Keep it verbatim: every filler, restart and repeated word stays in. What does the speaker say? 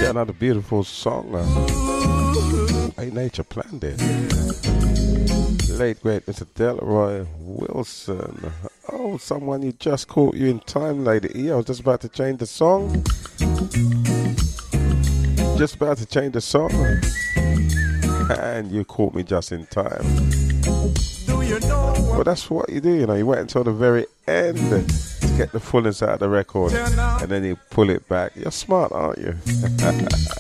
Another beautiful song. Uh, Ain't Nature Planned It. Late great Mister Delroy Wilson. Oh, someone you just caught you in time, Lady E. I was just about to change the song. Just about to change the song. And you caught me just in time. Do you know? Well, that's what you do, you know. You wait until the very end to get the fullness out of the record. And then you pull it back. You're smart, aren't you?